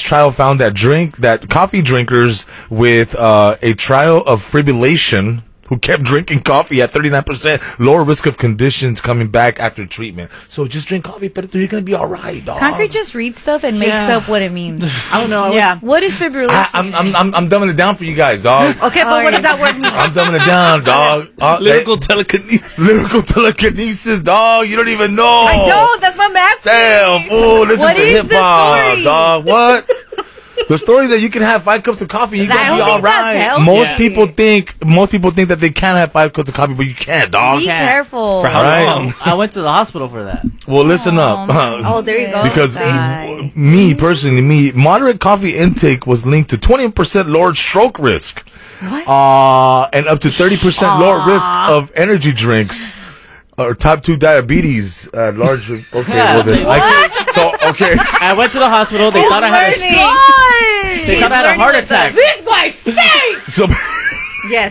trial found that coffee drinkers with a trial of fibrillation who kept drinking coffee at 39% lower risk of conditions coming back after treatment. So just drink coffee, but you're gonna be all right, dog. Concrete just reads stuff and makes up what it means. I don't know. Yeah. What is fibrillation? I'm dumbing it down for you guys, dog. Okay, but what does that word mean? I'm dumbing it down, dog. Lyrical telekinesis. Lyrical telekinesis, dog. You don't even know. I don't. That's my math. Damn, fool. Listen What to is hip the hop, story? dog. What? The story is that you can have 5 cups of coffee, you're I gonna be don't all think that's right. healthy. Most people think that they can have 5 cups of coffee, but you can't, dog. Be careful. For how Right. long? I went to the hospital for that. Well, listen up. Oh, there you go. Because me personally, moderate coffee intake was linked to 20% lower stroke risk, and up to 30% lower risk of energy drinks or type 2 diabetes. Large. Okay, Yeah, well then. Okay. I went to the hospital. They thought I had they thought I had a heart attack. This guy stinks. So Yes.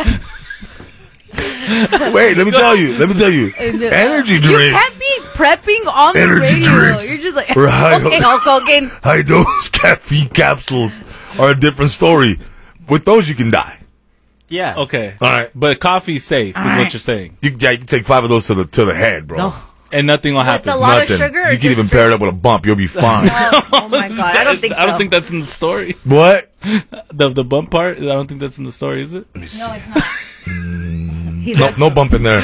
wait, let me tell you. Energy You drinks. can't be prepping on the Energy radio. drinks. You're just like, Right. okay, Hulk Hogan. High dose caffeine capsules are a different story. With those, you can die. Yeah. Okay. All right. But coffee's safe, is what you're saying. You can take 5 of those to the head, bro. No. And nothing will With happen. a lot Nothing. of sugar. or You can just even pair it up with a bump. You'll be fine. Oh my god, I don't think so. I don't think that's in the story. What? The bump part, I don't think that's in the story, is it? Let me see. No, it's not. He's No, no bump in there.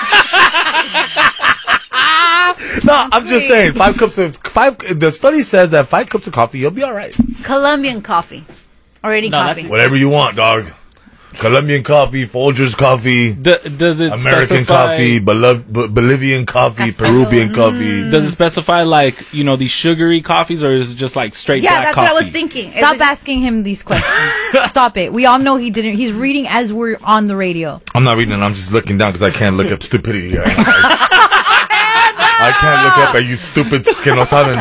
No, I'm just saying. 5 cups of The study says that 5 cups of coffee, you'll be all right. Colombian coffee. Or any No, coffee. Whatever you want, dog. Colombian coffee, Folgers coffee, Does it American specify, coffee, Bolivian coffee, Peruvian coffee. Does it specify like these sugary coffees, or is it just like straight Yeah, black that's coffee? what I was thinking. Stop Is it just- asking him these questions. Stop it. We all know he didn't. He's reading as we're on the radio. I'm not reading it. I'm just looking down because I can't look up stupidity. I can't look up at you stupids que no saben.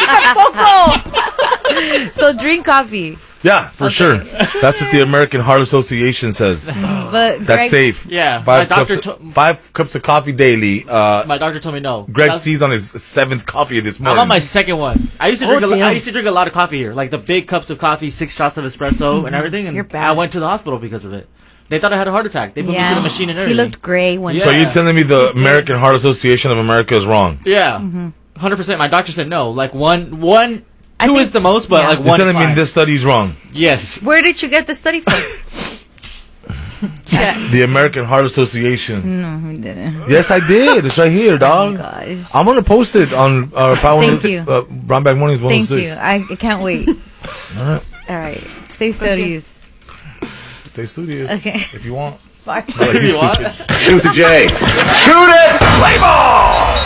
So drink coffee. Yeah, for sure. That's what the American Heart Association says. But That's Greg, safe. Yeah, Five my doctor cups, 5 cups of coffee daily. My doctor told me no. Greg That's- sees on his 7th coffee this I'm morning. on my second one. I used to drink. I used to drink a lot of coffee here, like the big cups of coffee, 6 shots of espresso, and everything. And You're bad. I went to the hospital because of it. They thought I had a heart attack. They put me to the machine and he everything. looked gray when. So Yeah. you're telling me the American Heart Association of America is wrong? Yeah, 100%. My doctor said no. Like one, I 2 think- is the most, but yeah. like You're one. telling me fine. this study's wrong? Yes. Where did you get the study from? The American Heart Association. No, he didn't. Yes, I did. It's right here, dog. Gosh. I'm gonna post it on Power. Thank you. Brown Bag Mornings 106. Thank you. I can't wait. All right. Stay studies. Stay studious. Okay. If you want. Spark. I like you stupid. Shoot the J. Shoot it! Play ball!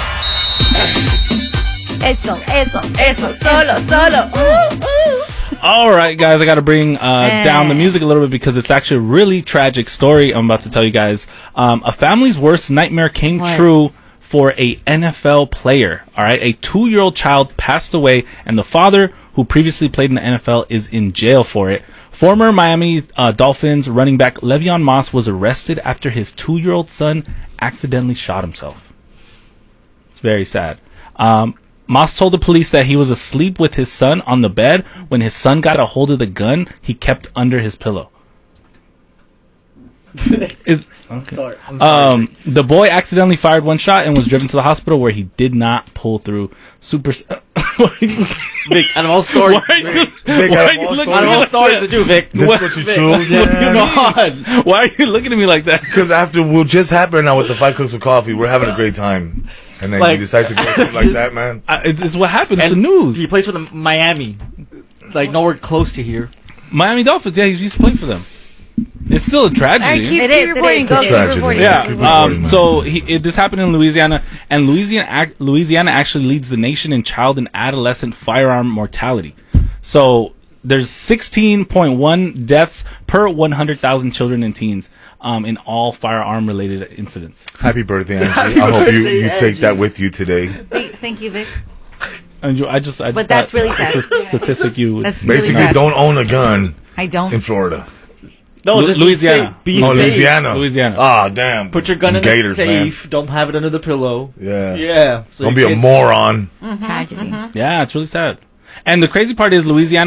Eso, solo. All right, guys, I got to bring down the music a little bit because it's actually a really tragic story I'm about to tell you guys. A family's worst nightmare came true for a NFL player. All right, a 2-year-old child passed away, and the father, who previously played in the NFL, is in jail for it. Former Miami Dolphins running back Le'Veon Moss was arrested after his 2-year-old son accidentally shot himself. It's very sad. Moss told the police that he was asleep with his son on the bed when his son got a hold of the gun he kept under his pillow. Sorry. I'm sorry. The boy accidentally fired one shot and was driven to the hospital where he did not pull through. Vic, out of all stories, out of all stories to do, Vic. This is what you choose, Why are you looking at me like that? Because after what just happened now with the 5 cups of coffee, we're having a great time. And then you decide to go something like that, man. It's what happens. It's And the news. He plays for the Miami, like nowhere close to here. Miami Dolphins. Yeah, he used to play for them. It's still a tragedy. All right, keep It is, reporting. it Go, is. keep Tragedy. reporting. Yeah. Keep reporting, man. So this happened in Louisiana, and Louisiana actually leads the nation in child and adolescent firearm mortality. So there's 16.1 deaths per 100,000 children and teens in all firearm-related incidents. Happy birthday, Angie. I hope you take that with you today. Thank you, Vic. And I just But that's really sad. It's a statistic you would. That's really Basically, sad. don't own a gun I don't. in Florida. No, just Louisiana. Be Oh, safe. Louisiana. Louisiana. Ah, damn. Put your gun in Gators, a man. safe. Don't have it under the pillow. Yeah. Yeah. So Don't your be a kids- moron. Tragedy. Yeah, it's really sad. And the crazy part is Louisiana